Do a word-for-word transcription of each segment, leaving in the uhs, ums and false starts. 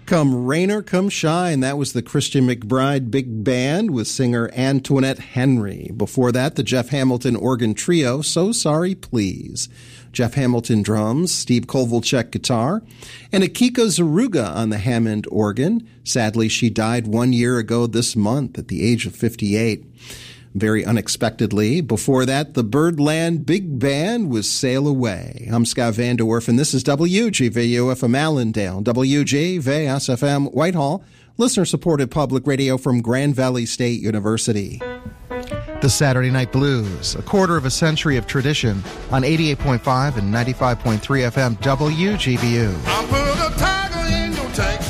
Come Rain or Come Shine, that was the Christian McBride Big Band with singer Antoinette Henry. Before that, the Jeff Hamilton Organ Trio, So Sorry Please. Jeff Hamilton drums, Steve Kovalchuk guitar, and Akiko Zaruga on the Hammond organ. Sadly, she died one year ago this month at the age of fifty-eight. Very unexpectedly. Before that, the Birdland Big Band was Sail Away. I'm Scott Van Der Werf, and this is W G V U F M Allendale, W G V S F M Whitehall, listener-supported public radio from Grand Valley State University. The Saturday Night Blues, a quarter of a century of tradition on eighty-eight point five and ninety-five point three F M W G V U. I'll put a tiger in your tank.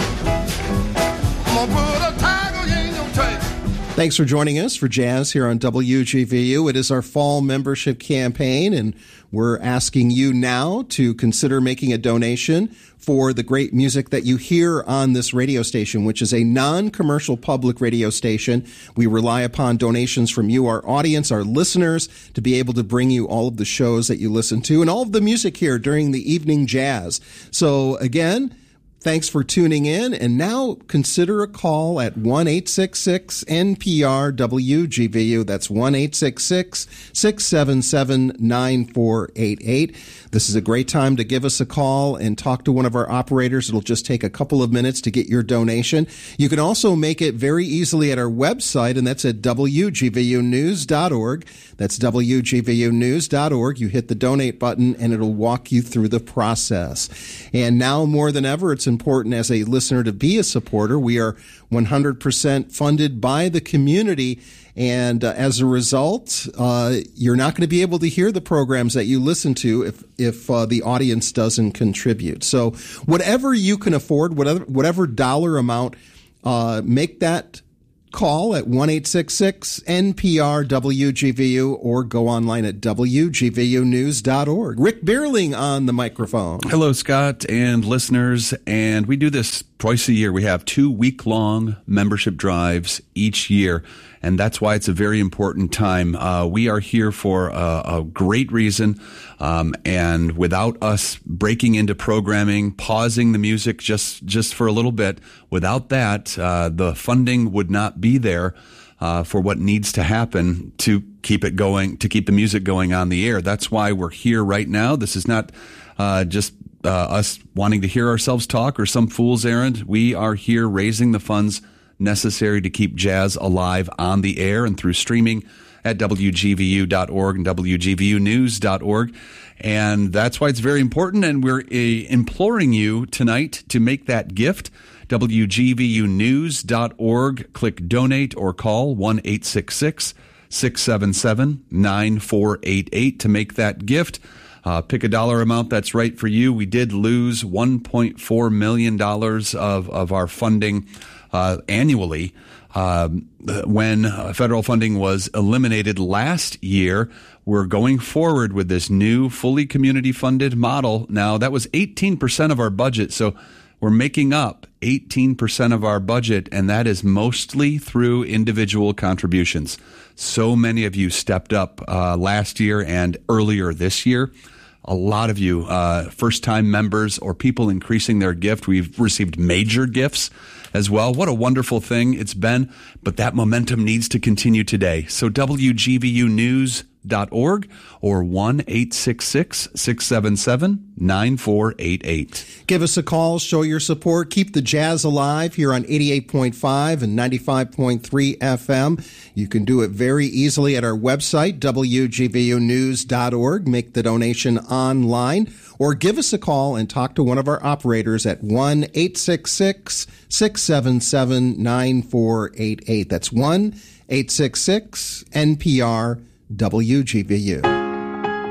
I'm gonna put a tiger in your tank. Thanks for joining us for Jazz here on W G V U. It is our fall membership campaign, and we're asking you now to consider making a donation for the great music that you hear on this radio station, which is a non-commercial public radio station. We rely upon donations from you, our audience, our listeners, to be able to bring you all of the shows that you listen to and all of the music here during the evening jazz. So again, thanks for tuning in, and now consider a call at one eight six six N P R W G V U. That's one eight six six, six seven seven, nine four eight eight. This is a great time to give us a call and talk to one of our operators. It'll just take a couple of minutes to get your donation. You can also make it very easily at our website, and that's at W G V U news dot org. That's W G V U news dot org. You hit the donate button, and it'll walk you through the process. And now more than ever, it's important as a listener to be a supporter. We are one hundred percent funded by the community, and uh, as a result, uh, you're not going to be able to hear the programs that you listen to if if uh, the audience doesn't contribute. So whatever you can afford, whatever whatever dollar amount, uh, make that call at one eight six six N P R W G V U or go online at W G V U news dot org. Rick Bierling on the microphone. Hello, Scott and listeners. And we do this twice a year. We have two week-long membership drives each year, and that's why it's a very important time. Uh, we are here for a, a great reason, um, and without us breaking into programming, pausing the music just, just for a little bit, without that, uh, the funding would not be there uh, for what needs to happen to keep it going, to keep the music going on the air. That's why we're here right now. This is not uh, just Uh, us wanting to hear ourselves talk or some fool's errand. We are here raising the funds necessary to keep jazz alive on the air and through streaming at W G V U dot org and W G V U news dot org. And that's why it's very important. And we're uh, imploring you tonight to make that gift. W G V U news dot org. Click donate or call one eight six six, six seven seven, nine four eight eight to make that gift. Uh, pick a dollar amount that's right for you. We did lose one point four million dollars of, of our funding uh, annually uh, when federal funding was eliminated last year. We're going forward with this new fully community-funded model. Now, that was eighteen percent of our budget, so we're making up eighteen percent of our budget, and that is mostly through individual contributions. So many of you stepped up uh, last year and earlier this year. A lot of you, uh, first-time members or people increasing their gift. We've received major gifts as well. What a wonderful thing it's been. But that momentum needs to continue today. So W G V U news dot org or one eight six six, six seven seven, nine four eight eight. Give us a call, show your support, keep the jazz alive here on eighty-eight point five and ninety-five point three F M. You can do it very easily at our website, W G V U news dot org. Make the donation online, or give us a call and talk to one of our operators at one eight six six, six seven seven, nine four eight eight. That's one eight six six N P R W G V U.